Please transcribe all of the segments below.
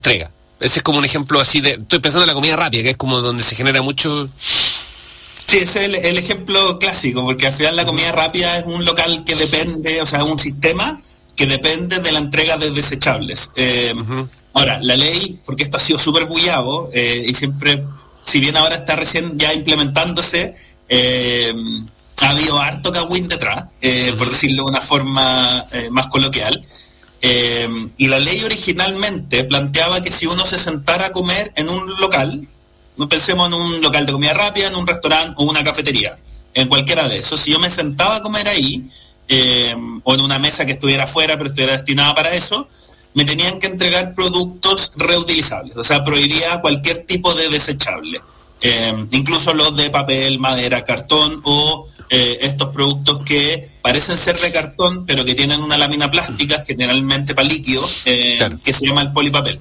entrega. Ese es como un ejemplo así estoy pensando en la comida rápida, que es como donde se genera mucho. Sí, ese es el ejemplo clásico, porque al final la comida rápida es un local que depende, o sea, un sistema que depende de la entrega de desechables. Ahora, la ley, porque esto ha sido súper bullado, y siempre, si bien ahora está recién ya implementándose, ha habido harto cagüín detrás, por decirlo de una forma más coloquial. Y la ley originalmente planteaba que si uno se sentara a comer en un local, no pensemos en un local de comida rápida, en un restaurante o una cafetería, en cualquiera de esos, si yo me sentaba a comer ahí, o en una mesa que estuviera afuera pero estuviera destinada para eso, me tenían que entregar productos reutilizables, o sea, prohibía cualquier tipo de desechable, incluso los de papel, madera, cartón o estos productos que parecen ser de cartón pero que tienen una lámina plástica, generalmente para líquido, claro, que se llama el polipapel.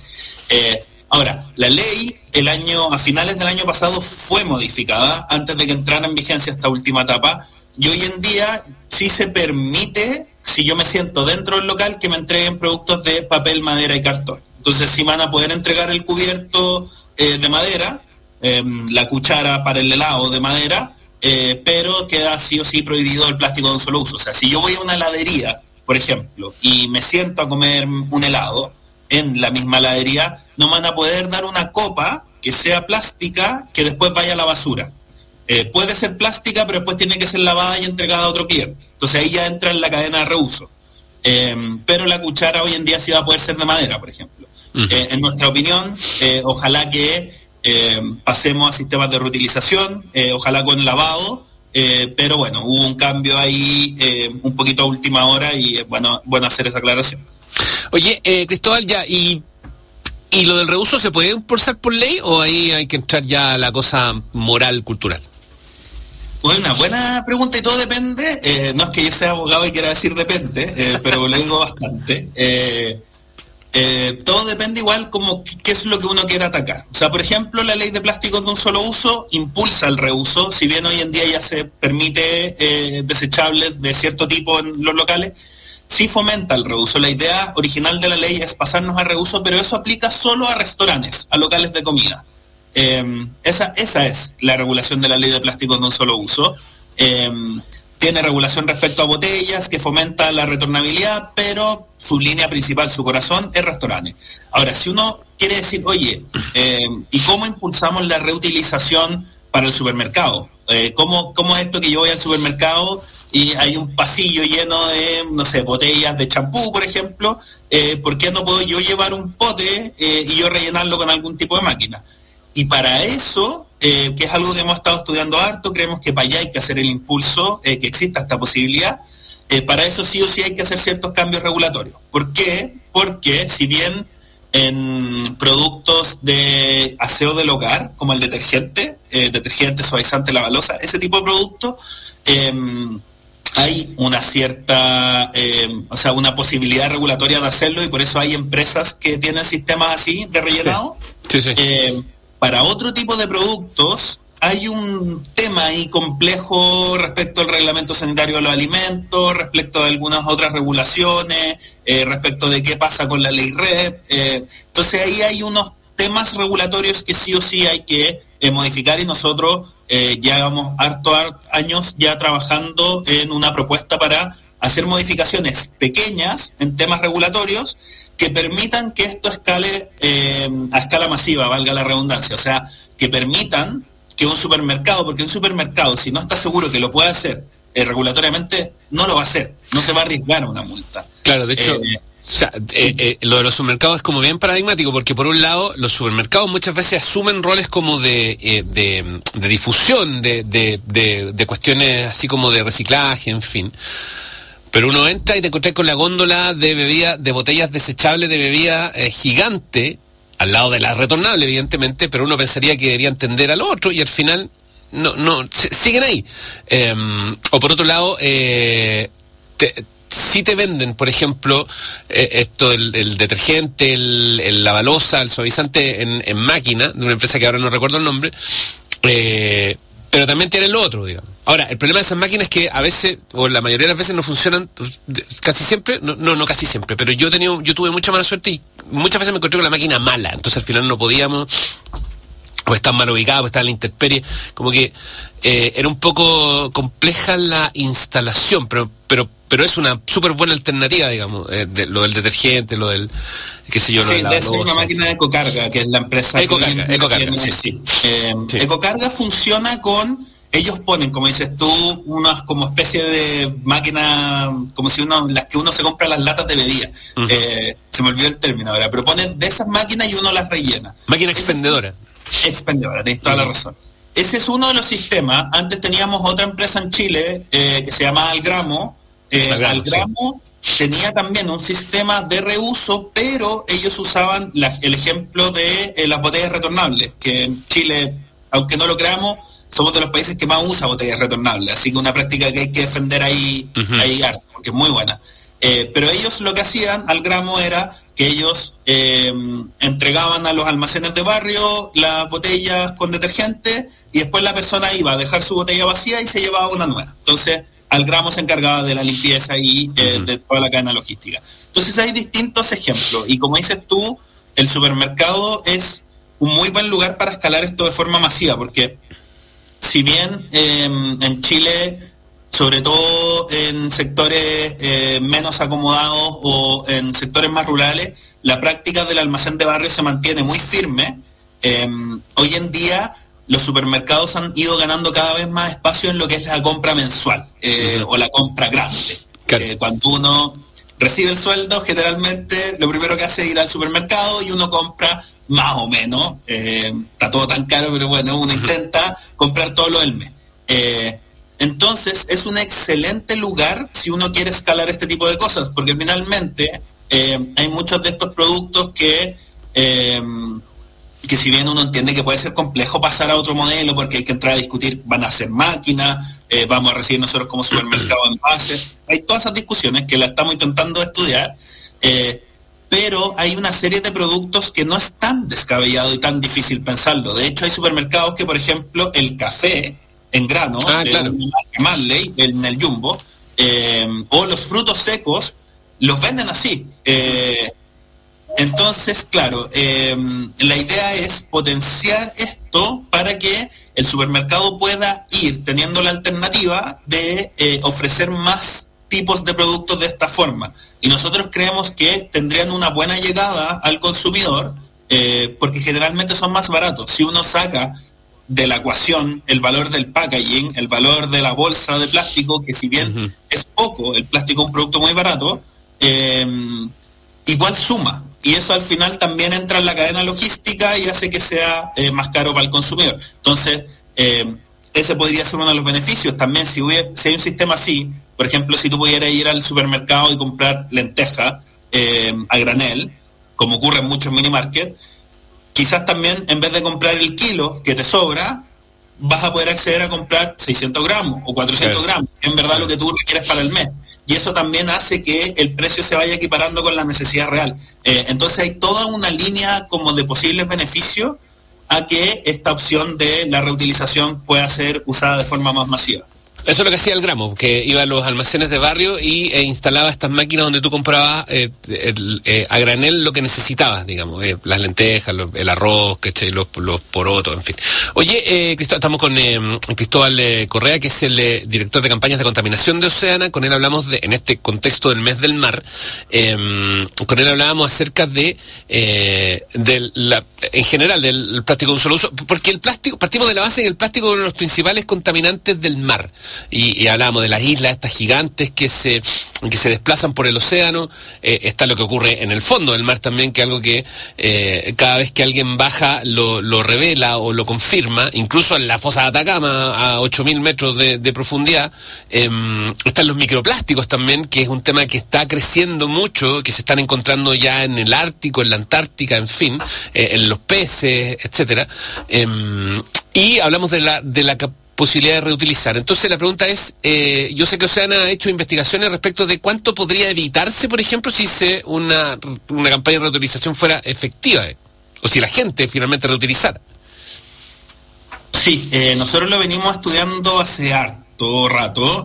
Ahora, la ley a finales del año pasado fue modificada antes de que entrara en vigencia esta última etapa, y hoy en día sí se permite, si yo me siento dentro del local, que me entreguen productos de papel, madera y cartón. Entonces sí van a poder entregar el cubierto de madera, la cuchara para el helado de madera, pero queda sí o sí prohibido el plástico de un solo uso. O sea, si yo voy a una heladería, por ejemplo, y me siento a comer un helado, en la misma heladería no me van a poder dar una copa que sea plástica que después vaya a la basura. Puede ser plástica, pero después tiene que ser lavada y entregada a otro cliente. Entonces ahí ya entra en la cadena de reuso. Pero la cuchara hoy en día sí va a poder ser de madera, por ejemplo. En nuestra opinión, ojalá que pasemos a sistemas de reutilización, ojalá con lavado, pero bueno, hubo un cambio ahí un poquito a última hora y es bueno hacer esa aclaración. Oye, Cristóbal, ya, ¿y lo del reuso se puede impulsar por ley o ahí hay que entrar ya a la cosa moral, cultural? Una buena pregunta y todo depende. No es que yo sea abogado y quiera decir depende, pero lo digo bastante. Todo depende igual como qué es lo que uno quiera atacar. O sea, por ejemplo, la ley de plásticos de un solo uso impulsa el reuso, si bien hoy en día ya se permite desechables de cierto tipo en los locales, sí fomenta el reuso. La idea original de la ley es pasarnos a reuso, pero eso aplica solo a restaurantes, a locales de comida. Esa es la regulación de la ley de plásticos de un solo uso. Tiene regulación respecto a botellas que fomenta la retornabilidad, pero su línea principal, su corazón, es restaurantes. Ahora, si uno quiere decir, oye, ¿y cómo impulsamos la reutilización para el supermercado? ¿Cómo es esto que yo voy al supermercado y hay un pasillo lleno de, no sé, botellas de champú, por ejemplo? ¿Por qué no puedo yo llevar un pote y yo rellenarlo con algún tipo de máquina? Y para eso, que es algo que hemos estado estudiando harto, creemos que para allá hay que hacer el impulso, que exista esta posibilidad. Para eso sí o sí hay que hacer ciertos cambios regulatorios. ¿Por qué? Porque si bien en productos de aseo del hogar, como el detergente, suavizante, la balosa, ese tipo de productos, hay una cierta, una posibilidad regulatoria de hacerlo, y por eso hay empresas que tienen sistemas así de rellenado. Sí. Para otro tipo de productos hay un tema ahí complejo respecto al reglamento sanitario de los alimentos, respecto de algunas otras regulaciones, respecto de qué pasa con la ley REP. Entonces ahí hay unos temas regulatorios que sí o sí hay que modificar, y nosotros ya llevamos hartos años ya trabajando en una propuesta para hacer modificaciones pequeñas en temas regulatorios que permitan que esto escale a escala masiva, valga la redundancia. O sea, que permitan que un supermercado, porque un supermercado, si no está seguro que lo puede hacer regulatoriamente, no lo va a hacer, no se va a arriesgar a una multa. Claro, de hecho, lo de los supermercados es como bien paradigmático, porque por un lado los supermercados muchas veces asumen roles como de difusión de cuestiones así como de reciclaje, en fin. Pero uno entra y te encontrás con la góndola de bebida, de botellas desechables de bebida gigante, al lado de la retornable, evidentemente, pero uno pensaría que debería entender al otro, y al final no siguen ahí. O por otro lado, si te venden, por ejemplo, esto, el detergente, el lavalosa, el suavizante en máquina, de una empresa que ahora no recuerdo el nombre, pero también tienen lo otro, digamos. Ahora, el problema de esas máquinas es que a veces, o la mayoría de las veces no funcionan, casi siempre, no casi siempre, pero yo tuve mucha mala suerte y muchas veces me encontré con la máquina mala, entonces al final no podíamos, o están mal ubicados, o están en la intemperie, como que era un poco compleja la instalación, pero es una súper buena alternativa, digamos, lo del detergente, lo del, qué sé yo, lo de la es una máquina de Ecocarga, que es la empresa Ecocarga, sí. Ecocarga funciona con, ellos ponen, como dices tú, unas como especie de máquina, como si las que uno se compra las latas de bebida. Uh-huh. Se me olvidó el término ahora, pero ponen de esas máquinas y uno las rellena. Máquina expendedora. Expendedora, tienes toda la razón. Ese es uno de los sistemas. Antes teníamos otra empresa en Chile que se llamaba Algramo. Algramo tenía también un sistema de reuso, pero ellos usaban el ejemplo de las botellas retornables, que en Chile, aunque no lo creamos, somos de los países que más usa botellas retornables, así que una práctica que hay que defender ahí, uh-huh. ahí harto, porque es muy buena. Pero ellos lo que hacían al gramo era que ellos entregaban a los almacenes de barrio las botellas con detergente y después la persona iba a dejar su botella vacía y se llevaba una nueva. Entonces, al gramo se encargaba de la limpieza y de toda la cadena logística. Entonces, hay distintos ejemplos. Y como dices tú, el supermercado es un muy buen lugar para escalar esto de forma masiva, porque si bien en Chile, sobre todo en sectores menos acomodados o en sectores más rurales, la práctica del almacén de barrio se mantiene muy firme. Hoy en día los supermercados han ido ganando cada vez más espacio en lo que es la compra mensual o la compra grande. Claro. Cuando uno recibe el sueldo, generalmente lo primero que hace es ir al supermercado y uno compra más o menos, está todo tan caro, pero bueno, uno intenta comprar todo lo del mes. Entonces, es un excelente lugar si uno quiere escalar este tipo de cosas, porque finalmente hay muchos de estos productos que si bien uno entiende que puede ser complejo pasar a otro modelo, porque hay que entrar a discutir, van a ser máquinas, vamos a recibir nosotros como supermercado envases, hay todas esas discusiones que las estamos intentando estudiar, pero hay una serie de productos que no es tan descabellado y tan difícil pensarlo. De hecho, hay supermercados que, por ejemplo, el café en grano, claro. Marley, en el Jumbo, o los frutos secos, los venden así. Entonces, claro, la idea es potenciar esto para que el supermercado pueda ir teniendo la alternativa de ofrecer más tipos de productos de esta forma. Y nosotros creemos que tendrían una buena llegada al consumidor porque generalmente son más baratos. Si uno saca de la ecuación el valor del packaging, el valor de la bolsa de plástico, que si bien es poco, el plástico es un producto muy barato, igual suma. Y eso al final también entra en la cadena logística y hace que sea más caro para el consumidor. Entonces, ese podría ser uno de los beneficios. También si hay un sistema así, por ejemplo, si tú pudieras ir al supermercado y comprar lentejas a granel, como ocurre en muchos mini markets, quizás también en vez de comprar el kilo que te sobra, vas a poder acceder a comprar 600 gramos o 400 gramos, en verdad lo que tú requieres para el mes. Y eso también hace que el precio se vaya equiparando con la necesidad real. Entonces hay toda una línea como de posibles beneficios a que esta opción de la reutilización pueda ser usada de forma más masiva. Eso es lo que hacía el gramo, que iba a los almacenes de barrio y instalaba estas máquinas donde tú comprabas a granel lo que necesitabas, digamos, las lentejas, el arroz, los porotos, en fin. Oye, estamos con Cristóbal Correa, que es el director de campañas de contaminación de Oceana. Con él hablamos en este contexto del mes del mar, con él hablábamos acerca en general del plástico de un solo uso, porque el plástico, partimos de la base que el plástico es uno de los principales contaminantes del mar. Y hablábamos de las islas estas gigantes que se desplazan por el océano. Está lo que ocurre en el fondo del mar también, que algo que cada vez que alguien baja lo revela o lo confirma, incluso en la fosa de Atacama a 8.000 metros de profundidad. Están los microplásticos también, que es un tema que está creciendo mucho, que se están encontrando ya en el Ártico, en la Antártica, en fin, en los peces, etcétera. Y hablamos de la posibilidad de reutilizar. Entonces la pregunta es, yo sé que Oceana ha hecho investigaciones respecto de cuánto podría evitarse, por ejemplo, si una campaña de reutilización fuera efectiva, o si la gente finalmente reutilizara. Sí, nosotros lo venimos estudiando hace harto. harto rato.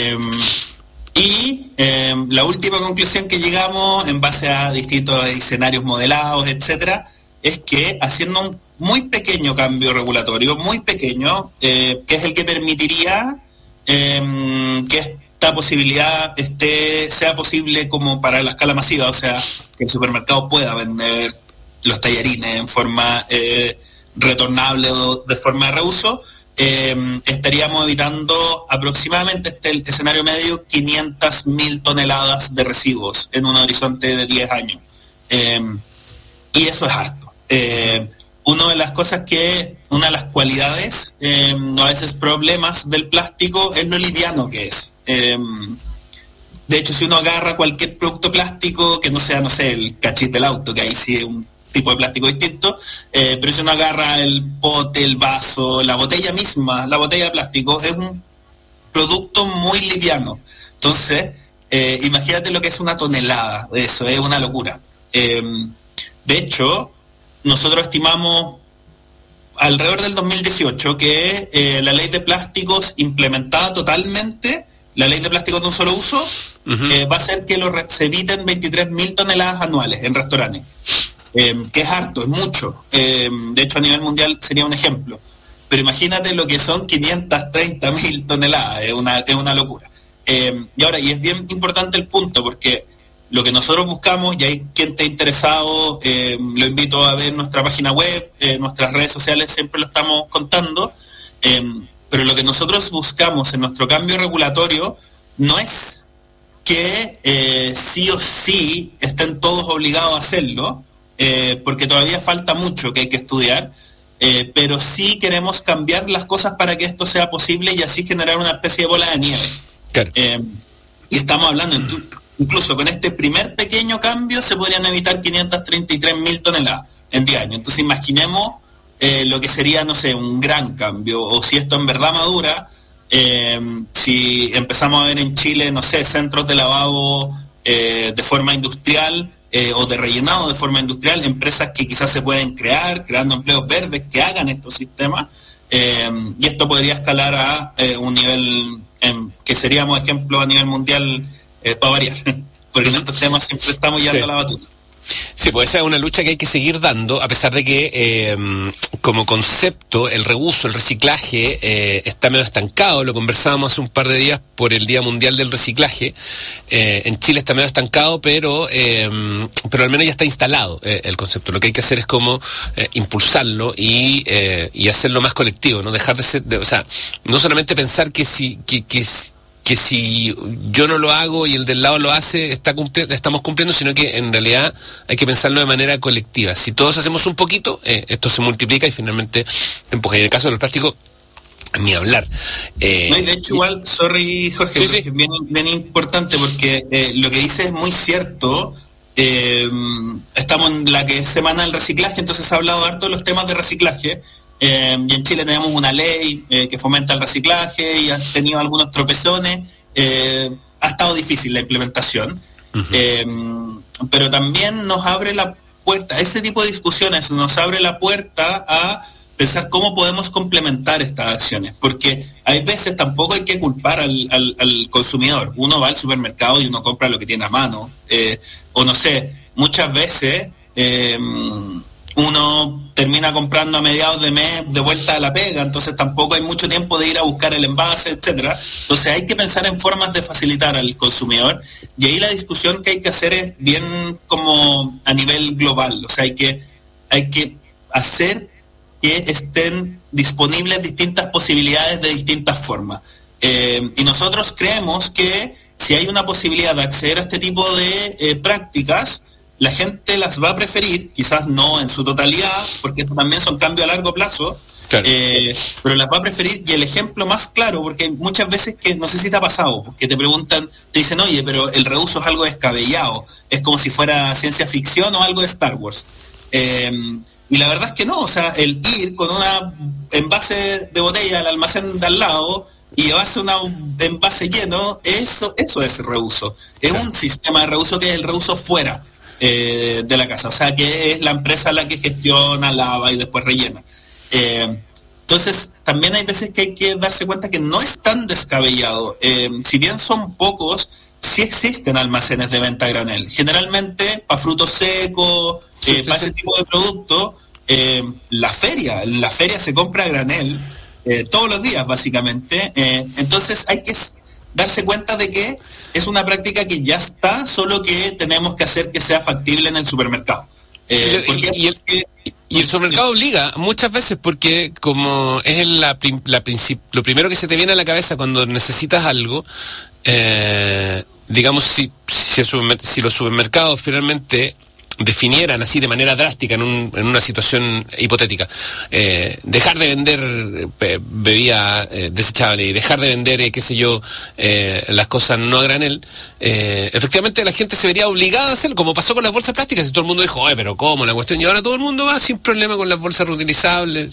Y la última conclusión que llegamos, en base a distintos escenarios modelados, etcétera, es que haciendo un muy pequeño cambio regulatorio, muy pequeño, que es el que permitiría que esta posibilidad sea posible como para la escala masiva, o sea, que el supermercado pueda vender los tallarines en forma retornable o de forma de reuso, estaríamos evitando aproximadamente el escenario medio 500.000 toneladas de residuos en un horizonte de 10 años. Y eso es harto. Una de las cualidades, a veces problemas del plástico, es lo liviano que es. De hecho, si uno agarra cualquier producto plástico, que no sea, no sé, el cachis del auto, que ahí sí es un tipo de plástico distinto, pero si uno agarra el pote, el vaso, la botella misma, la botella de plástico, es un producto muy liviano. Entonces, imagínate lo que es una tonelada de eso, es una locura. De hecho, nosotros estimamos alrededor del 2018 que la ley de plásticos implementada totalmente, la ley de plásticos de un solo uso, va a hacer que se eviten 23.000 toneladas anuales en restaurantes. Que es harto, es mucho. De hecho, a nivel mundial sería un ejemplo. Pero imagínate lo que son 530.000 toneladas, es una locura. Y es bien importante el punto, porque lo que nosotros buscamos, y hay quien esté interesado, lo invito a ver nuestra página web, nuestras redes sociales, siempre lo estamos contando, pero lo que nosotros buscamos en nuestro cambio regulatorio no es que sí o sí estén todos obligados a hacerlo, porque todavía falta mucho que hay que estudiar, pero sí queremos cambiar las cosas para que esto sea posible y así generar una especie de bola de nieve. Claro. Y estamos hablando, incluso con este primer pequeño cambio se podrían evitar 533.000 toneladas en 10 años. Entonces imaginemos lo que sería, no sé, un gran cambio, o si esto en verdad madura, si empezamos a ver en Chile, no sé, centros de lavado de forma industrial, o de rellenado de forma industrial, empresas que quizás se pueden creando empleos verdes que hagan estos sistemas, y esto podría escalar a un nivel que seríamos ejemplo a nivel mundial, para variar, porque en estos temas siempre estamos llevando a la batuta. Sí, pues esa es una lucha que hay que seguir dando, a pesar de que como concepto el reuso, el reciclaje está medio estancado. Lo conversábamos hace un par de días por el Día Mundial del Reciclaje. En Chile está medio estancado, pero al menos ya está instalado el concepto. Lo que hay que hacer es como impulsarlo y hacerlo más colectivo, no dejar de ser, o sea, no solamente pensar que si yo no lo hago y el del lado lo hace, estamos cumpliendo, sino que en realidad hay que pensarlo de manera colectiva. Si todos hacemos un poquito, esto se multiplica y finalmente empuja. Y en el caso de los plásticos, ni hablar. No, y de hecho igual, sorry Jorge, sí. Es bien importante porque lo que dice es muy cierto. Estamos en la que es semana del reciclaje, entonces se ha hablado harto de los temas de reciclaje. Y en Chile tenemos una ley que fomenta el reciclaje y ha tenido algunos tropezones. Ha estado difícil la implementación, pero también nos abre la puerta, ese tipo de discusiones nos abre la puerta a pensar cómo podemos complementar estas acciones, porque hay veces tampoco hay que culpar al consumidor. Uno va al supermercado y uno compra lo que tiene a mano, o no sé, muchas veces uno termina comprando a mediados de mes de vuelta a la pega, entonces tampoco hay mucho tiempo de ir a buscar el envase, etcétera. Entonces hay que pensar en formas de facilitar al consumidor, y ahí la discusión que hay que hacer es bien como a nivel global. O sea, hay que hacer que estén disponibles distintas posibilidades de distintas formas. Y nosotros creemos que si hay una posibilidad de acceder a este tipo de prácticas, la gente las va a preferir, quizás no en su totalidad, porque esto también son cambios a largo plazo, claro. Pero las va a preferir. Y el ejemplo más claro, porque muchas veces, que no sé si te ha pasado, que te preguntan, te dicen, oye, pero el reuso es algo descabellado, es como si fuera ciencia ficción o algo de Star Wars. Y la verdad es que no, o sea, el ir con una envase de botella al almacén de al lado y llevarse un envase lleno, eso es reuso. Es un sistema de reuso que es el reuso fuera de la casa, o sea, que es la empresa la que gestiona, lava y después rellena. Entonces, también hay veces que hay que darse cuenta que no es tan descabellado. Si bien son pocos, sí existen almacenes de venta a granel. Generalmente, para frutos secos, para ese tipo de productos, la feria se compra a granel todos los días, básicamente. Entonces, hay que darse cuenta de que es una práctica que ya está, solo que tenemos que hacer que sea factible en el supermercado. Y el supermercado obliga muchas veces, porque como es lo primero que se te viene a la cabeza cuando necesitas algo, digamos, si los supermercados finalmente definieran así de manera drástica en una situación hipotética, dejar de vender bebida desechable y dejar de vender, qué sé yo, las cosas no a granel, efectivamente la gente se vería obligada a hacerlo, como pasó con las bolsas plásticas, y todo el mundo dijo, pero ¿cómo la cuestión? Y ahora todo el mundo va sin problema con las bolsas reutilizables,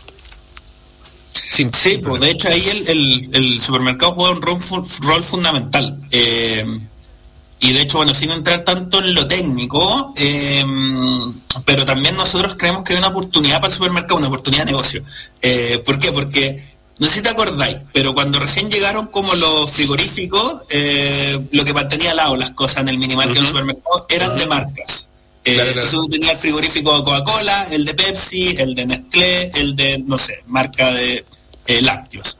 sí, pues de hecho ahí el supermercado juega un rol fundamental. Y de hecho, bueno, sin entrar tanto en lo técnico, pero también nosotros creemos que hay una oportunidad para el supermercado, una oportunidad de negocio. ¿Por qué? Porque, no sé si te acordáis, pero cuando recién llegaron como los frigoríficos, lo que mantenía al lado las cosas en el minimarket del supermercado eran de marcas. Claro. Entonces uno tenía el frigorífico de Coca-Cola, el de Pepsi, el de Nestlé, el de, no sé, marca de lácteos.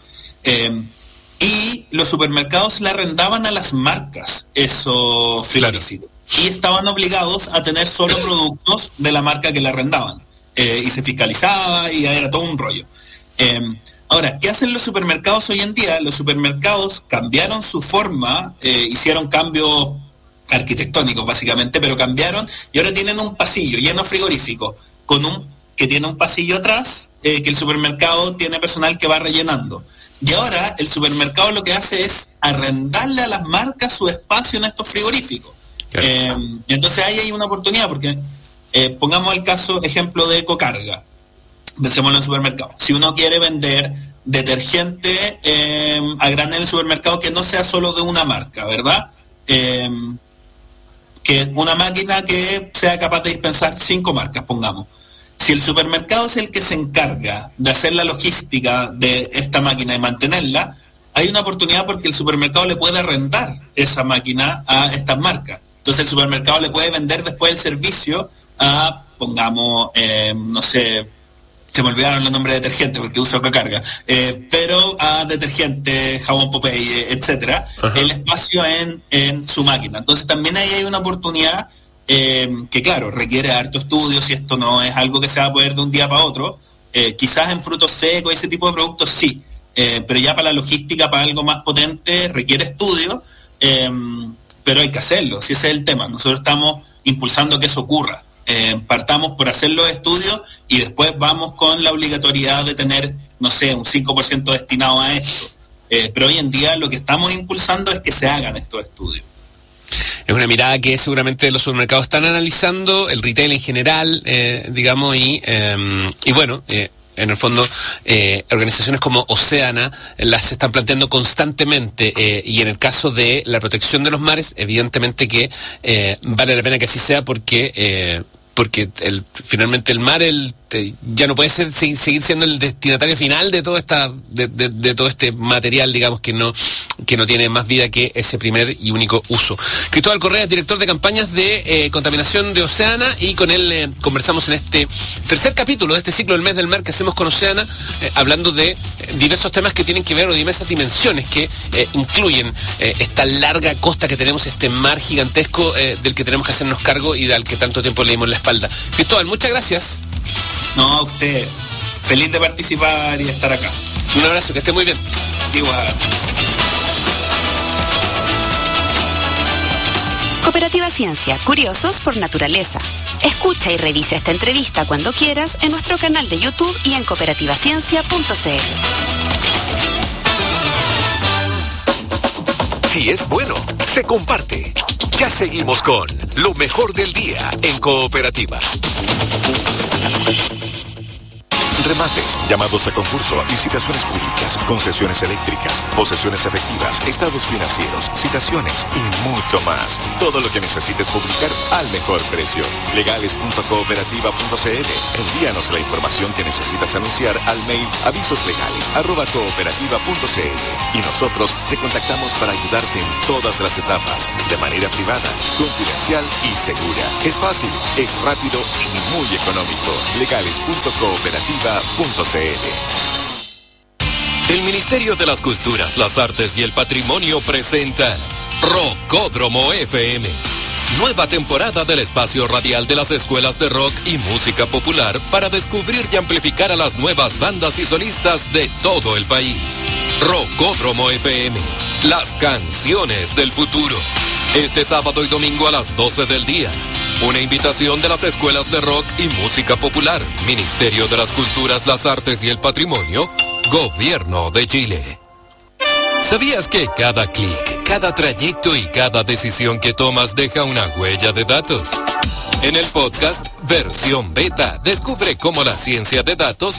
Y los supermercados le arrendaban a las marcas esos frigoríficos. Claro. Y estaban obligados a tener solo productos de la marca que le arrendaban. Y se fiscalizaba y era todo un rollo. Ahora, ¿qué hacen los supermercados hoy en día? Los supermercados cambiaron su forma, hicieron cambios arquitectónicos básicamente, pero cambiaron y ahora tienen un pasillo lleno de frigoríficos que tiene un pasillo atrás, que el supermercado tiene personal que va rellenando. Y ahora el supermercado lo que hace es arrendarle a las marcas su espacio en estos frigoríficos. Y entonces ahí hay una oportunidad, porque pongamos el ejemplo de Ecocarga. Pensémoslo en el supermercado. Si uno quiere vender detergente a granel en el supermercado que no sea solo de una marca, ¿verdad? Que una máquina que sea capaz de dispensar 5 marcas, pongamos. Si el supermercado es el que se encarga de hacer la logística de esta máquina y mantenerla, hay una oportunidad porque el supermercado le puede arrendar esa máquina a estas marcas. Entonces el supermercado le puede vender después el servicio a, pongamos, no sé, se me olvidaron los nombres de detergente porque uso Ecocarga, pero a detergente, jabón Popeye, etcétera, el espacio en su máquina. Entonces también ahí hay una oportunidad que claro, requiere harto estudio, si esto no es algo que se va a poder de un día para otro. Quizás en frutos secos, ese tipo de productos sí, pero ya para la logística, para algo más potente, requiere estudio, pero hay que hacerlo, si ese es el tema. Nosotros estamos impulsando que eso ocurra. Partamos por hacer los estudios y después vamos con la obligatoriedad de tener, no sé, un 5% destinado a esto. Pero hoy en día lo que estamos impulsando es que se hagan estos estudios. Es una mirada que seguramente los supermercados están analizando, el retail en general, digamos, y bueno, en el fondo, organizaciones como Oceana las están planteando constantemente, y en el caso de la protección de los mares, evidentemente que vale la pena que así sea, porque finalmente el mar ya no puede seguir siendo el destinatario final de todo de todo este material, digamos, que no tiene más vida que ese primer y único uso. Cristóbal Correa, director de campañas de contaminación de Oceana, y con él conversamos en este tercer capítulo de este ciclo del mes del mar que hacemos con Oceana, hablando de diversos temas que tienen que ver, o diversas dimensiones que incluyen esta larga costa que tenemos, este mar gigantesco del que tenemos que hacernos cargo y del que tanto tiempo le dimos la espalda. Cristóbal, muchas gracias. No, a usted. Feliz de participar y estar acá. Un abrazo, que esté muy bien. Igual. Cooperativa Ciencia, curiosos por naturaleza. Escucha y revisa esta entrevista cuando quieras en nuestro canal de YouTube y en cooperativaciencia.cl. Si es bueno, se comparte. Ya seguimos con lo mejor del día en Cooperativa. Remates, Llamados a concurso, licitaciones públicas, concesiones eléctricas, posesiones efectivas, estados financieros, citaciones y mucho más. Todo lo que necesites publicar al mejor precio. legales.cooperativa.cl. Envíanos la información que necesitas anunciar al mail avisoslegales@cooperativa.cl y nosotros te contactamos para ayudarte en todas las etapas, de manera privada, confidencial y segura. Es fácil, es rápido y muy económico. legales.cooperativa.cl. El Ministerio de las Culturas, las Artes y el Patrimonio presenta Rockódromo FM. Nueva temporada del espacio radial de las escuelas de rock y música popular para descubrir y amplificar a las nuevas bandas y solistas de todo el país. Rockódromo FM, las canciones del futuro. Este sábado y domingo a las 12 del día. Una invitación de las escuelas de rock y música popular, Ministerio de las Culturas, las Artes y el Patrimonio, Gobierno de Chile. ¿Sabías que cada clic, cada trayecto y cada decisión que tomas deja una huella de datos? En el podcast Versión Beta, descubre cómo la ciencia de datos